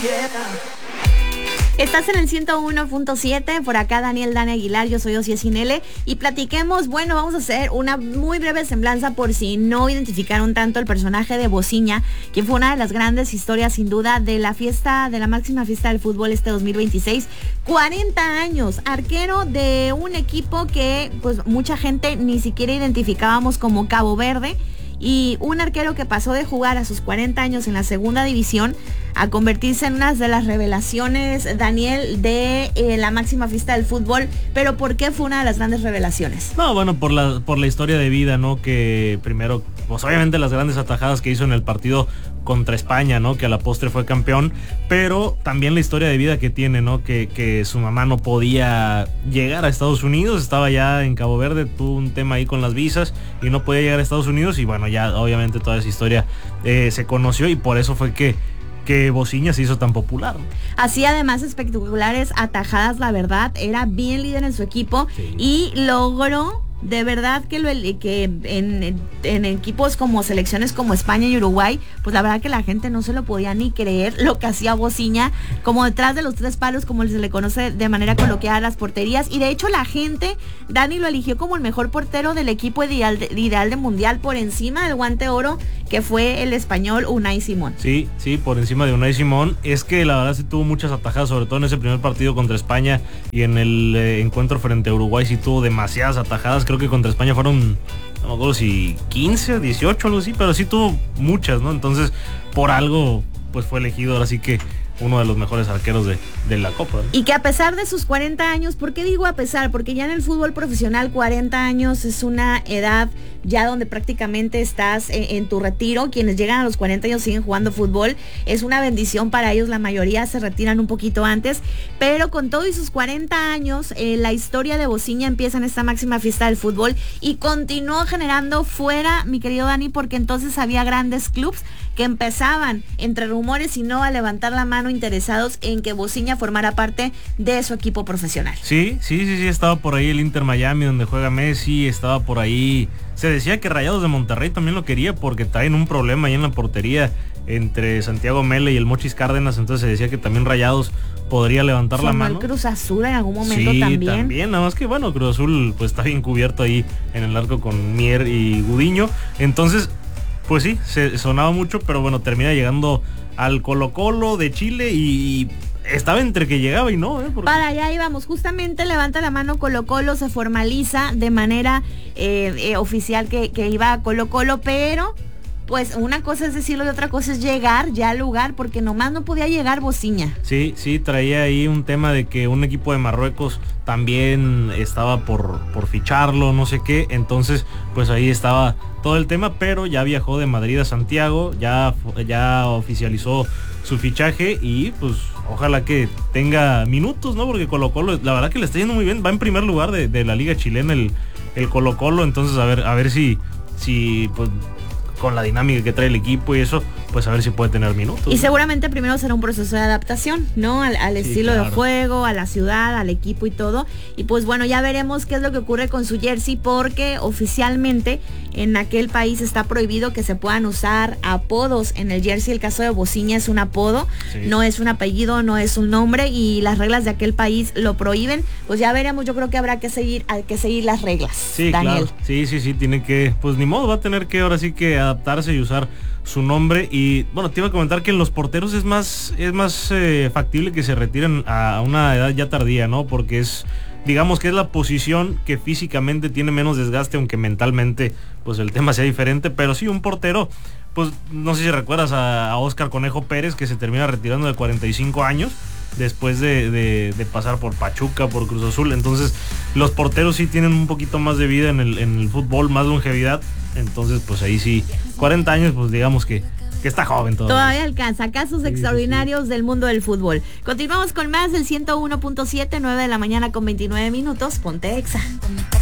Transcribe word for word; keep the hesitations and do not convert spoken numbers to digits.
Estás en el ciento uno punto siete, por acá Daniel Dani Aguilar, yo soy Ossie Sinele y platiquemos, bueno, vamos a hacer una muy breve semblanza por si no identificaron tanto el personaje de Bociña, quien fue una de las grandes historias sin duda de la fiesta, de la máxima fiesta del fútbol este dos mil veintiséis, cuarenta años, arquero de un equipo que pues mucha gente ni siquiera identificábamos como Cabo Verde, y un arquero que pasó de jugar a sus cuarenta años en la segunda división a convertirse en una de las revelaciones, Daniel, de eh, la máxima fiesta del fútbol. Pero ¿por qué fue una de las grandes revelaciones? No, bueno, por la, por la historia de vida, ¿no? Que primero, pues obviamente las grandes atajadas que hizo en el partido contra España, ¿no? Que a la postre fue campeón, pero también la historia de vida que tiene, ¿no? Que, que su mamá no podía llegar a Estados Unidos, estaba ya en Cabo Verde, tuvo un tema ahí con las visas y no podía llegar a Estados Unidos, y bueno, ya obviamente toda esa historia eh, se conoció, y por eso fue que que Bociña se hizo tan popular. Así, además, espectaculares atajadas, la verdad, era bien líder en su equipo, sí. Y logró de verdad que, lo, que en, en equipos como selecciones como España y Uruguay, pues la verdad que la gente no se lo podía ni creer lo que hacía Bociña, como detrás de los tres palos, como se le conoce de manera coloquial a las porterías, y de hecho la gente, Dani, lo eligió como el mejor portero del equipo ideal de, ideal de mundial, por encima del Guante Oro, que fue el español Unai Simón. Sí, sí, por encima de Unai Simón. Es que la verdad sí tuvo muchas atajadas, sobre todo en ese primer partido contra España, y en el eh, encuentro frente a Uruguay sí tuvo demasiadas atajadas. Creo que contra España fueron, no me acuerdo si quince o dieciocho, algo así, pero sí tuvo muchas, ¿no? Entonces, por algo, pues fue elegido ahora sí que uno de los mejores arqueros de, de la Copa, ¿no? Y que a pesar de sus cuarenta años, ¿por qué digo a pesar? Porque ya en el fútbol profesional cuarenta años es una edad ya donde prácticamente estás en, en tu retiro. Quienes llegan a los cuarenta años siguen jugando fútbol, es una bendición para ellos, la mayoría se retiran un poquito antes, pero con todo y sus cuarenta años, eh, la historia de Bociña empieza en esta máxima fiesta del fútbol y continuó generando fuera, mi querido Dani, porque entonces había grandes clubs que empezaban, entre rumores y no, a levantar la mano interesados en que Bociña formara parte de su equipo profesional. Sí, sí, sí, sí, estaba por ahí el Inter Miami donde juega Messi, estaba por ahí, se decía que Rayados de Monterrey también lo quería porque traen un problema ahí en la portería entre Santiago Mele y el Mochis Cárdenas, entonces se decía que también Rayados podría levantar Sonó la mano. El Cruz Azul en algún momento sí, también. también, nada más que bueno, Cruz Azul pues está bien cubierto ahí en el arco con Mier y Gudiño, entonces pues sí, se sonaba mucho, pero bueno, termina llegando al Colo-Colo de Chile y estaba entre que llegaba y no, ¿eh? Porque... Para allá íbamos, justamente levanta la mano Colo-Colo, se formaliza de manera eh, eh, oficial que, que iba a Colo-Colo, pero pues una cosa es decirlo y otra cosa es llegar ya al lugar, porque nomás no podía llegar Bociña. Sí, sí, traía ahí un tema de que un equipo de Marruecos también estaba por, por ficharlo, no sé qué, entonces pues ahí estaba todo el tema, pero ya viajó de Madrid a Santiago, ya, ya oficializó su fichaje y pues ojalá que tenga minutos, ¿no? Porque Colo-Colo, la verdad que le está yendo muy bien, va en primer lugar de, de la liga chilena el, el Colo-Colo, entonces a ver, a ver si, si pues con la dinámica que trae el equipo y eso, pues a ver si puede tener minutos. Y seguramente primero será un proceso de adaptación, ¿no? Al, al sí, estilo claro. de juego, a la ciudad, al equipo y todo. Y pues bueno, ya veremos qué es lo que ocurre con su jersey, porque oficialmente en aquel país está prohibido que se puedan usar apodos en el jersey. El caso de Bociña es un apodo, sí. No es un apellido, no es un nombre, y las reglas de aquel país lo prohíben. Pues ya veremos, yo creo que habrá que seguir, hay que seguir las reglas. Sí, Daniel. Claro. Sí, sí, sí, tiene que, pues ni modo, va a tener que ahora sí que adaptarse y usar su nombre. Y bueno, te iba a comentar que en los porteros es más es más eh, factible que se retiren a una edad ya tardía, ¿no? Porque es, digamos que es la posición que físicamente tiene menos desgaste, aunque mentalmente pues el tema sea diferente, pero sí, un portero, pues no sé si recuerdas a, a Óscar Conejo Pérez, que se termina retirando de cuarenta y cinco años después de, de, de pasar por Pachuca, por Cruz Azul. Entonces los porteros sí tienen un poquito más de vida en el, en el fútbol, más longevidad, entonces pues ahí sí, cuarenta años pues digamos que, que está joven todavía. Todavía alcanza, casos sí, extraordinarios sí, sí. del mundo del fútbol. Continuamos con más del ciento uno punto siete, nueve de la mañana con veintinueve minutos, Ponte Exa.